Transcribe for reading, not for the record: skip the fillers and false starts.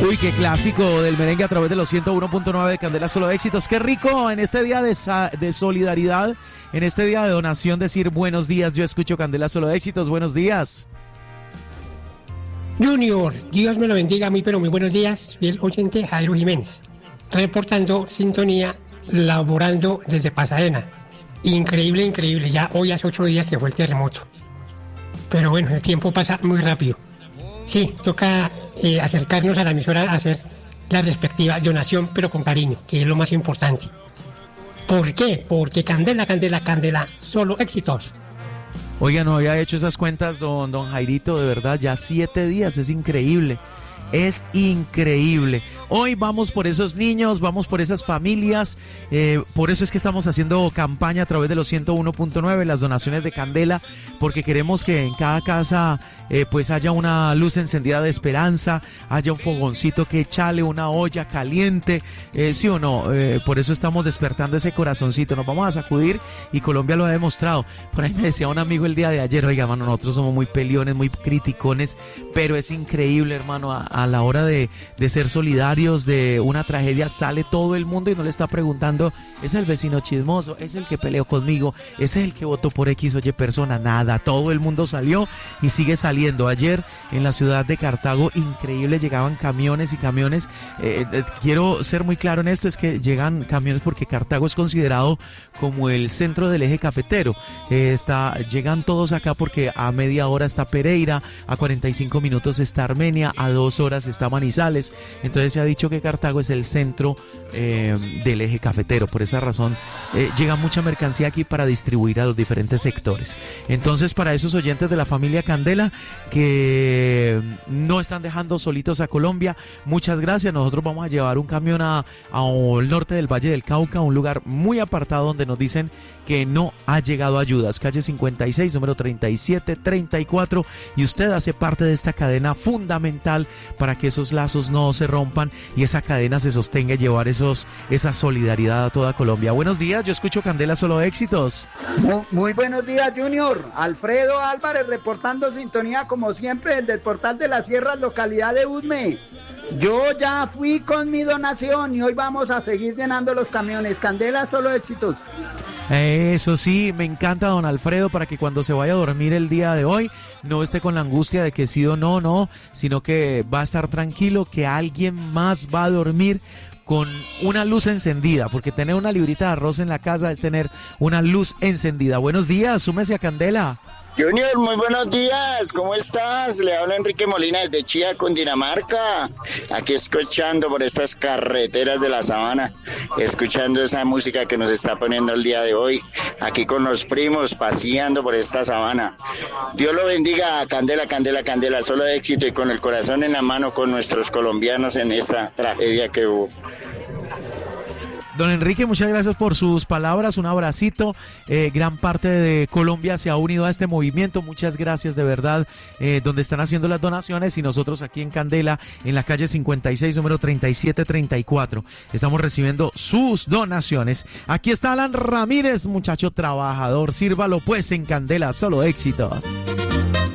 Uy, qué clásico del merengue a través de los 101.9 de Candela Solo Éxitos. Qué rico en este día de solidaridad, en este día de donación, decir buenos días. Yo escucho Candela Solo Éxitos. Buenos días. Junior, Dios me lo bendiga, muy buenos días. Fiel oyente Jairo Jiménez, reportando sintonía, laborando desde Pasadena. Increíble, ya hoy hace 8 días que fue el terremoto. Pero bueno, el tiempo pasa muy rápido. Sí, toca acercarnos a la emisora a hacer la respectiva donación, pero con cariño, que es lo más importante. ¿Por qué? Porque Candela, solo éxitos. Oiga, no había hecho esas cuentas, don Jairito, de verdad, ya 7 días, es increíble. Es increíble. Hoy vamos por esos niños, vamos por esas familias, por eso es que estamos haciendo campaña a través de los 101.9, las donaciones de Candela, porque queremos que en cada casa pues haya una luz encendida de esperanza, haya un fogoncito que echarle, una olla caliente, sí o no, por eso estamos despertando ese corazoncito, nos vamos a sacudir y Colombia lo ha demostrado. Por ahí me decía un amigo el día de ayer, oiga, mano, nosotros somos muy peliones, muy criticones, pero es increíble, hermano, a la hora de ser solidarios de una tragedia, sale todo el mundo y no le está preguntando, es el vecino chismoso, es el que peleó conmigo, es el que votó por X o Y persona, nada, todo el mundo salió y sigue saliendo. Ayer en la ciudad de Cartago, increíble, llegaban camiones y camiones, quiero ser muy claro en esto, es que llegan camiones porque Cartago es considerado como el centro del eje cafetero, llegan todos acá porque a media hora está Pereira, a 45 minutos está Armenia, a 2 horas está Manizales, entonces se ha dicho que Cartago es el centro del eje cafetero, por esa razón llega mucha mercancía aquí para distribuir a los diferentes sectores. Entonces, para esos oyentes de la familia Candela que no están dejando solitos a Colombia, muchas gracias. Nosotros vamos a llevar un camión al norte del Valle del Cauca, un lugar muy apartado donde nos dicen que no ha llegado ayudas, calle 56, número 3734, y usted hace parte de esta cadena fundamental para que esos lazos no se rompan y esa cadena se sostenga y llevar esa solidaridad a toda Colombia. Buenos días, yo escucho Candela Solo Éxitos. Muy buenos días, Junior. Alfredo Álvarez reportando sintonía como siempre desde el Portal de las Sierras, localidad de Usme. Yo ya fui con mi donación y hoy vamos a seguir llenando los camiones. Candela Solo Éxitos. Eso sí, me encanta, don Alfredo, para que cuando se vaya a dormir el día de hoy no esté con la angustia de que sí o no, sino que va a estar tranquilo, que alguien más va a dormir con una luz encendida, porque tener una librita de arroz en la casa es tener una luz encendida. Buenos días, súmese a Candela. Junior, muy buenos días, ¿cómo estás? Le habla Enrique Molina desde Chía, Cundinamarca, aquí escuchando por estas carreteras de la sabana, escuchando esa música que nos está poniendo el día de hoy, aquí con los primos, paseando por esta sabana. Dios lo bendiga, Candela, solo éxito y con el corazón en la mano con nuestros colombianos en esta tragedia que hubo. Don Enrique, muchas gracias por sus palabras, un abracito, gran parte de Colombia se ha unido a este movimiento, muchas gracias de verdad, donde están haciendo las donaciones y nosotros aquí en Candela, en la calle 56, número 3734, estamos recibiendo sus donaciones. Aquí está Alan Ramírez, muchacho trabajador, sírvalo pues en Candela, solo éxitos.